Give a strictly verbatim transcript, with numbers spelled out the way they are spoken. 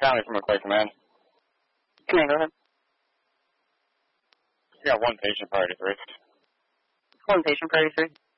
County from McCoy Command. Command, go ahead. You got one patient, priority three. One patient, priority three.